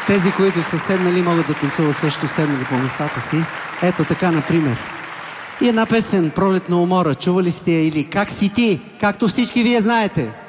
Тези, които са седнали, могат да танцуват също седнали по местата си. Ето така, например. И една песен, Пролет на умора. Чували сте я или Как си ти? Както всички вие знаете.